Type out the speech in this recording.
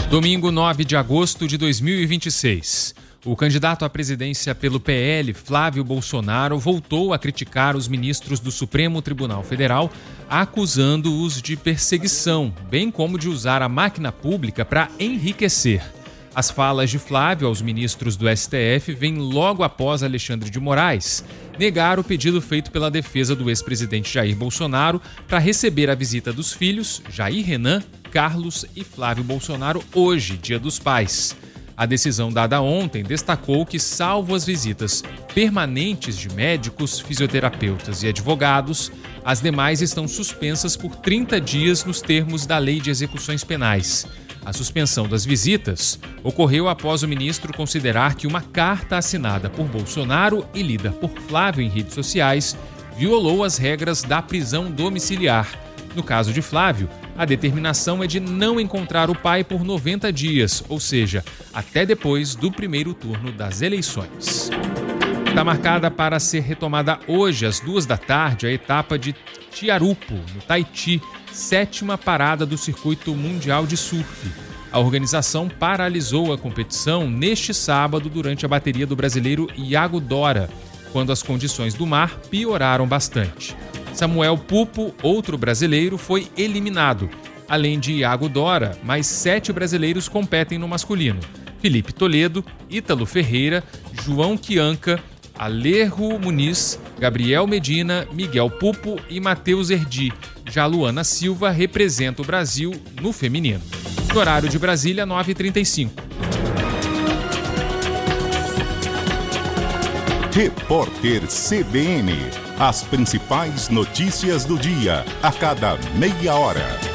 Domingo 9 de agosto de 2026. O candidato à presidência pelo PL, Flávio Bolsonaro, voltou a criticar os ministros do Supremo Tribunal Federal, acusando-os de perseguição, bem como de usar a máquina pública para enriquecer. As falas de Flávio aos ministros do STF vêm logo após Alexandre de Moraes negar o pedido feito pela defesa do ex-presidente Jair Bolsonaro para receber a visita dos filhos, Jair Renan, Carlos e Flávio Bolsonaro, hoje, Dia dos Pais. A decisão dada ontem destacou que, salvo as visitas permanentes de médicos, fisioterapeutas e advogados, as demais estão suspensas por 30 dias nos termos da Lei de Execuções Penais. A suspensão das visitas ocorreu após o ministro considerar que uma carta assinada por Bolsonaro e lida por Flávio em redes sociais violou as regras da prisão domiciliar. No caso de Flávio, a determinação é de não encontrar o pai por 90 dias, ou seja, até depois do primeiro turno das eleições. Está marcada para ser retomada hoje, às 14h, a etapa de Tiarupo, no Tahiti, 7ª parada do Circuito Mundial de Surf. A organização paralisou a competição neste sábado durante a bateria do brasileiro Iago Dora, quando as condições do mar pioraram bastante. Samuel Pupo, outro brasileiro, foi eliminado. Além de Iago Dora, mais 7 brasileiros competem no masculino: Felipe Toledo, Ítalo Ferreira, João Chianca, Alejo Muniz, Gabriel Medina, Miguel Pupo e Matheus Erdi. Já Luana Silva representa o Brasil no feminino. No horário de Brasília, 9h35. Repórter CBN. As principais notícias do dia, a cada meia hora.